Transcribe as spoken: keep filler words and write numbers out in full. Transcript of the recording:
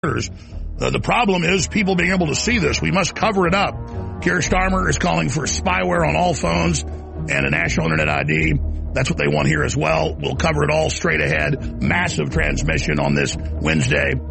Uh, the problem is people being able to see this. We must cover it up. Keir Starmer is calling for spyware on all phones and a national internet I D. That's what they want here as well. We'll cover it all straight ahead. Massive transmission on this Wednesday.